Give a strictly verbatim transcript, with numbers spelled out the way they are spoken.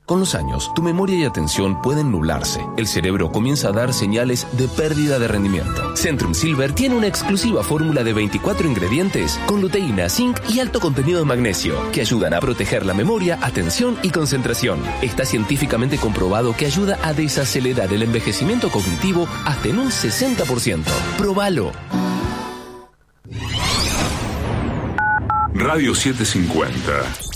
Con los años, tu memoria y atención pueden nublarse. El cerebro comienza a dar señales de pérdida de rendimiento. Centrum Silver tiene una exclusiva fórmula de veinticuatro ingredientes con luteína, zinc y alto contenido de magnesio que ayudan a proteger la memoria, atención y concentración. Está científicamente comprobado que ayuda a desacelerar el envejecimiento cognitivo hasta en un sesenta por ciento. ¡Próbalo! Radio setecientos cincuenta.